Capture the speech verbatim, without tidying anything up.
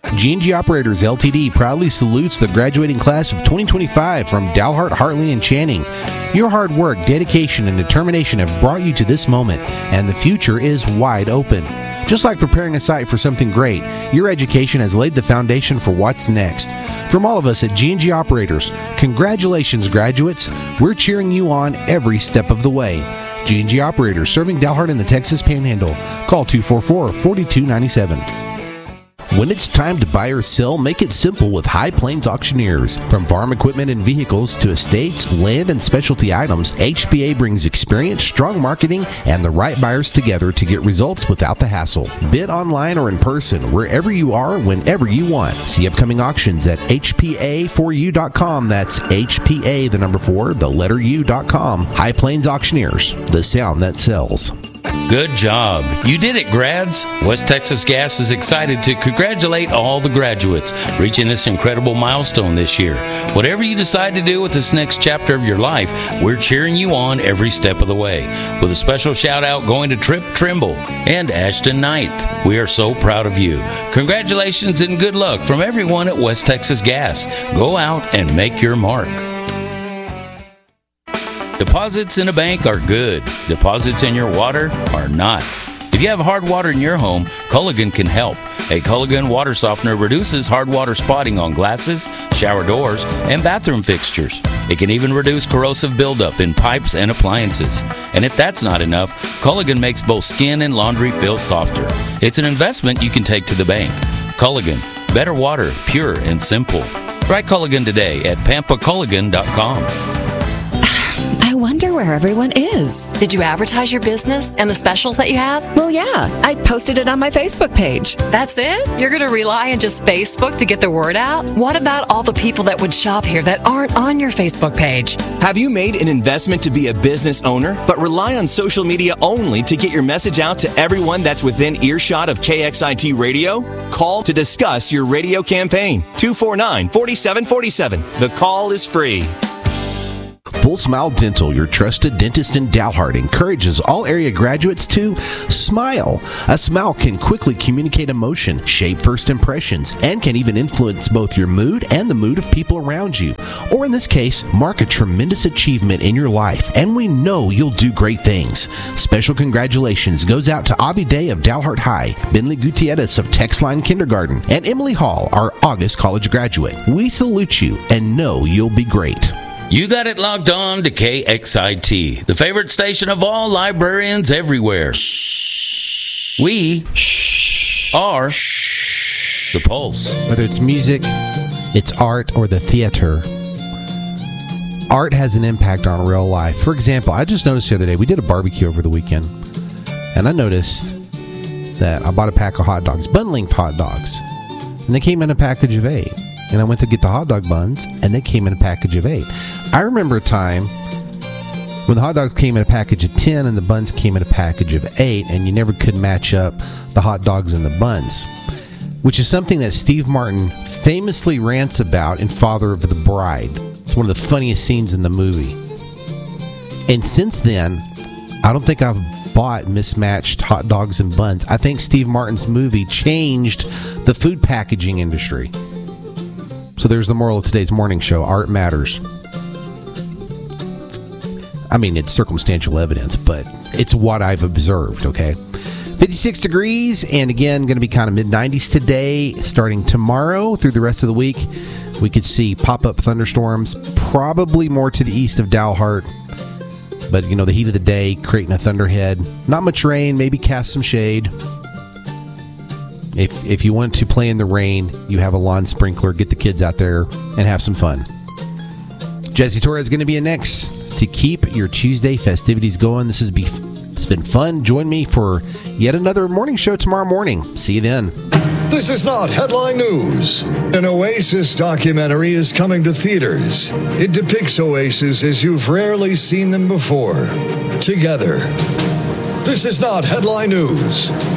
G and G Operators L T D proudly salutes the graduating class of twenty twenty-five from Dalhart, Hartley, and Channing. Your hard work, dedication, and determination have brought you to this moment, and the future is wide open. Just like preparing a site for something great, your education has laid the foundation for what's next. From all of us at G and G Operators, congratulations, graduates. We're cheering you on every step of the way. G and G Operators, serving Dalhart in the Texas Panhandle. Call two four four, four two nine seven. When it's time to buy or sell, make it simple with High Plains Auctioneers. From farm equipment and vehicles to estates, land, and specialty items, H P A brings experience, strong marketing, and the right buyers together to get results without the hassle. Bid online or in person, wherever you are, whenever you want. See upcoming auctions at H P A four U dot com. That's H P A, the number four, the letter U dot com. High Plains Auctioneers, the sound that sells. Good job. You did it, grads. West Texas Gas is excited to congratulate all the graduates reaching this incredible milestone this year. Whatever you decide to do with this next chapter of your life, we're cheering you on every step of the way. With a special shout out going to Trip Trimble and Ashton Knight. We are so proud of you. Congratulations and good luck from everyone at West Texas Gas. Go out and make your mark. Deposits in a bank are good. Deposits in your water are not. If you have hard water in your home, Culligan can help. A Culligan water softener reduces hard water spotting on glasses, shower doors, and bathroom fixtures. It can even reduce corrosive buildup in pipes and appliances. And if that's not enough, Culligan makes both skin and laundry feel softer. It's an investment you can take to the bank. Culligan, better water, pure and simple. Try Culligan today at pampa culligan dot com. I wonder where everyone is. Did you advertise your business and the specials that you have? Well, yeah. I posted it on my Facebook page. That's it? You're going to rely on just Facebook to get the word out? What about all the people that would shop here that aren't on your Facebook page? Have you made an investment to be a business owner, but rely on social media only to get your message out to everyone that's within earshot of K X I T Radio? Call to discuss your radio campaign. two four nine, four seven four seven. The call is free. Full Smile Dental, your trusted dentist in Dalhart, encourages all area graduates to smile. A smile can quickly communicate emotion, shape first impressions, and can even influence both your mood and the mood of people around you. Or in this case, mark a tremendous achievement in your life, and we know you'll do great things. Special congratulations goes out to Avi Day of Dalhart High, Bentley Gutierrez of Texline Kindergarten, and Emily Hall, our August college graduate. We salute you and know you'll be great. You got it logged on to K X I T, the favorite station of all librarians everywhere. We are the Pulse. Whether it's music, it's art, or the theater, art has an impact on real life. For example, I just noticed the other day, we did a barbecue over the weekend, and I noticed that I bought a pack of hot dogs, bun-length hot dogs, and they came in a package of eight. And I went to get the hot dog buns, and they came in a package of eight. I remember a time when the hot dogs came in a package of ten and the buns came in a package of eight, and you never could match up the hot dogs and the buns, which is something that Steve Martin famously rants about in Father of the Bride. It's one of the funniest scenes in the movie. And since then, I don't think I've bought mismatched hot dogs and buns. I think Steve Martin's movie changed the food packaging industry. So there's the moral of today's morning show. Art matters. I mean, it's circumstantial evidence, but it's what I've observed, okay? fifty-six degrees, and again, going to be kind of mid nineties today. Starting tomorrow through the rest of the week, we could see pop-up thunderstorms, probably more to the east of Dalhart. But, you know, the heat of the day, creating a thunderhead. Not much rain, maybe cast some shade. If if you want to play in the rain, you have a lawn sprinkler. Get the kids out there and have some fun. Jesse Torres is going to be in next to keep your Tuesday festivities going. This has be it's been fun. Join me for yet another morning show tomorrow morning. See you then. This is not headline news. An Oasis documentary is coming to theaters. It depicts Oasis as you've rarely seen them before. Together. This is not headline news.